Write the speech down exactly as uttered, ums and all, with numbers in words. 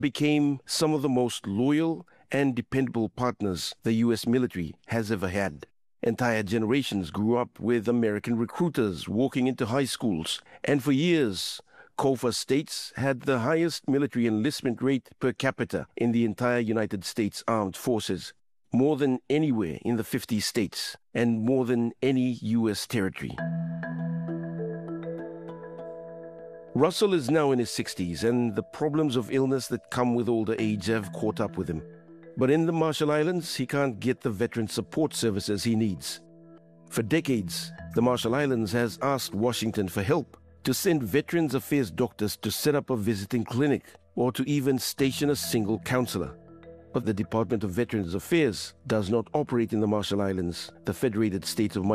became some of the most loyal and dependable partners the U S military has ever had. Entire generations grew up with American recruiters walking into high schools, and for years, COFA states had the highest military enlistment rate per capita in the entire United States Armed Forces, more than anywhere in the fifty states, and more than any U S territory. Russell is now in his sixties, and the problems of illness that come with older age have caught up with him. But in the Marshall Islands, he can't get the veteran support services he needs. For decades, the Marshall Islands has asked Washington for help to send Veterans Affairs doctors to set up a visiting clinic or to even station a single counselor. But the Department of Veterans Affairs does not operate in the Marshall Islands, the Federated States of